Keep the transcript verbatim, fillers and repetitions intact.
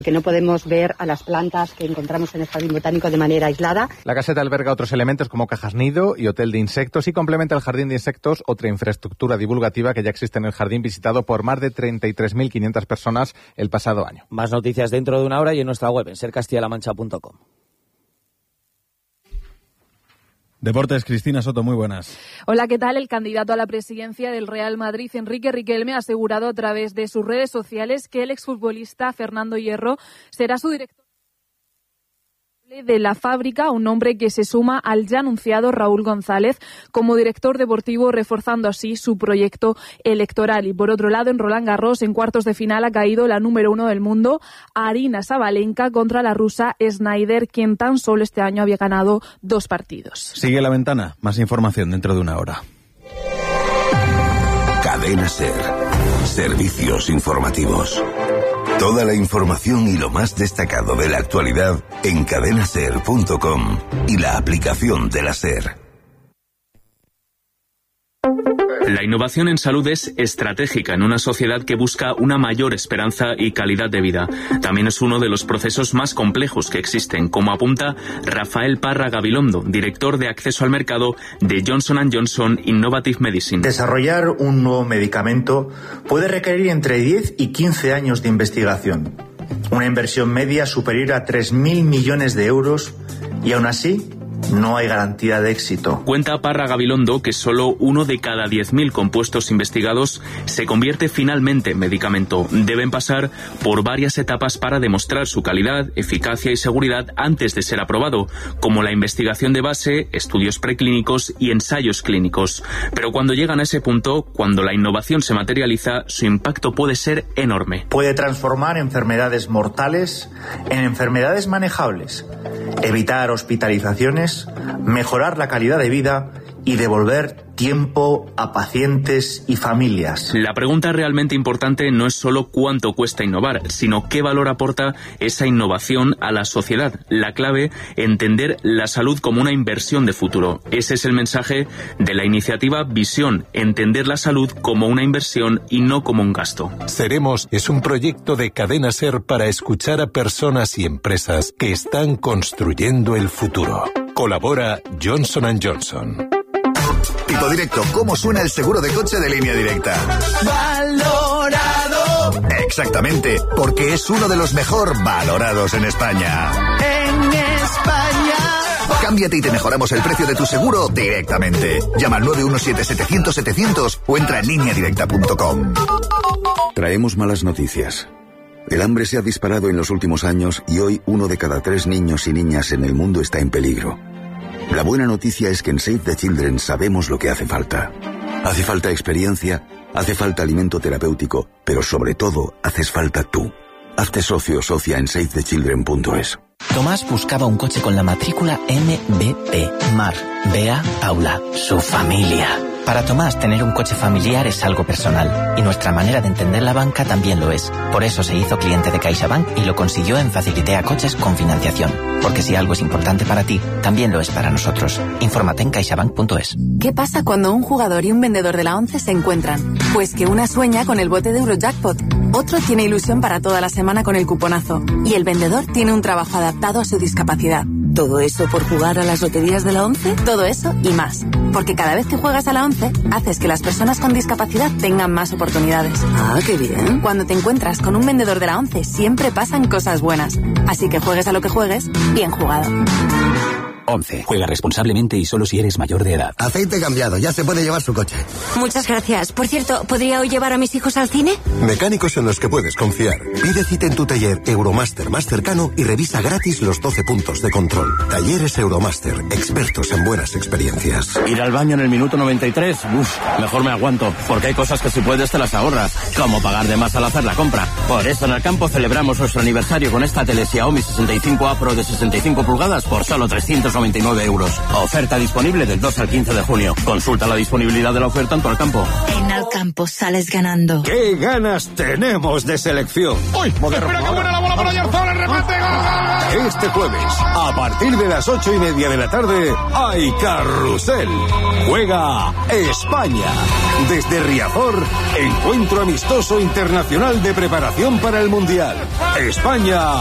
que no podemos ver a las plantas que encontramos en el jardín botánico de manera aislada. La caseta alberga otros elementos como cajas nido y hotel de insectos y complementa el jardín de insectos, otra infraestructura divulgativa que ya existe en el jardín, visitado por más de treinta y tres mil quinientas personas el pasado año. Más noticias dentro de una hora y en nuestra web en ser castilla la mancha punto com. Deportes, Cristina Soto, muy buenas. Hola, ¿qué tal? El candidato a la presidencia del Real Madrid, Enrique Riquelme, ha asegurado a través de sus redes sociales que el exfutbolista Fernando Hierro será su director de la fábrica, un nombre que se suma al ya anunciado Raúl González como director deportivo, reforzando así su proyecto electoral. Y por otro lado, en Roland Garros, en cuartos de final, ha caído la número uno del mundo, Aryna Sabalenka, contra la rusa Snyder, quien tan solo este año había ganado dos partidos. Sigue La Ventana, más información dentro de una hora. Cadena SER. Servicios informativos. Toda la información y lo más destacado de la actualidad en cadena ser punto com y la aplicación de la SER. La innovación en salud es estratégica en una sociedad que busca una mayor esperanza y calidad de vida. También es uno de los procesos más complejos que existen, como apunta Rafael Parra Gabilondo, director de acceso al mercado de Johnson and Johnson Innovative Medicine. Desarrollar un nuevo medicamento puede requerir entre diez y quince años de investigación, una inversión media superior a tres mil millones de euros y aún así no hay garantía de éxito. Cuenta Parra Gabilondo que solo uno de cada diez mil compuestos investigados se convierte finalmente en medicamento. Deben pasar por varias etapas para demostrar su calidad, eficacia y seguridad antes de ser aprobado, como la investigación de base, estudios preclínicos y ensayos clínicos. Pero cuando llegan a ese punto, cuando la innovación se materializa, su impacto puede ser enorme. Puede transformar enfermedades mortales en enfermedades manejables, evitar hospitalizaciones, mejorar la calidad de vida y devolver tiempo a pacientes y familias. La pregunta realmente importante no es solo cuánto cuesta innovar, sino qué valor aporta esa innovación a la sociedad. La clave, entender la salud como una inversión de futuro. Ese es el mensaje de la iniciativa Visión, entender la salud como una inversión y no como un gasto. Seremos es un proyecto de Cadena SER para escuchar a personas y empresas que están construyendo el futuro. Colabora Johnson and Johnson. Tipo directo, ¿cómo suena el seguro de coche de Línea Directa? ¡Valorado! Exactamente, porque es uno de los mejor valorados en España. En España. Cámbiate y te mejoramos el precio de tu seguro directamente. Llama al nueve uno siete, setecientos, setecientos o entra en línea directa punto com. Traemos malas noticias. El hambre se ha disparado en los últimos años y hoy uno de cada tres niños y niñas en el mundo está en peligro. La buena noticia es que en Save the Children sabemos lo que hace falta. Hace falta experiencia, hace falta alimento terapéutico, pero sobre todo haces falta tú. Hazte socio o socia en save the children punto es. Tomás buscaba un coche con la matrícula M B P, Mar, Bea, Paula, su familia. Para Tomás, tener un coche familiar es algo personal, y nuestra manera de entender la banca también lo es. Por eso se hizo cliente de CaixaBank y lo consiguió en Facilitea Coches con financiación. Porque si algo es importante para ti, también lo es para nosotros. Infórmate en caixabank punto es. ¿Qué pasa cuando un jugador y un vendedor de la ONCE se encuentran? Pues que una sueña con el bote de Eurojackpot, otro tiene ilusión para toda la semana con el cuponazo, y el vendedor tiene un trabajo adaptado a su discapacidad. ¿Todo eso por jugar a las loterías de la ONCE? Todo eso y más. Porque cada vez que juegas a la ONCE, haces que las personas con discapacidad tengan más oportunidades. Ah, qué bien. Cuando te encuentras con un vendedor de la ONCE, siempre pasan cosas buenas. Así que juegues a lo que juegues, bien jugado. ONCE. Juega responsablemente y solo si eres mayor de edad. Aceite cambiado, ya se puede llevar su coche. Muchas gracias. Por cierto, ¿podría hoy llevar a mis hijos al cine? Mecánicos en los que puedes confiar. Pide cita en tu taller Euromaster más cercano y revisa gratis los doce puntos de control. Talleres Euromaster, expertos en buenas experiencias. Ir al baño en el minuto noventa y tres, uff, mejor me aguanto, porque hay cosas que si puedes te las ahorras, como pagar de más al hacer la compra. Por eso en Alcampo celebramos nuestro aniversario con esta tele Xiaomi sesenta y cinco A Pro de sesenta y cinco pulgadas por solo trescientos noventa y nueve euros. Oferta disponible del dos al quince de junio. Consulta la disponibilidad de la oferta en tu Alcampo. En Alcampo sales ganando. ¡Qué ganas tenemos de selección! ¡Uy! ¡Espera que buena la bola para Oyarzabal! ¡El remate! ¡Gol, gol, gol! Este jueves, a partir de las ocho y media de la tarde, hay Carrusel. Juega España. Desde Riazor, encuentro amistoso internacional de preparación para el Mundial. España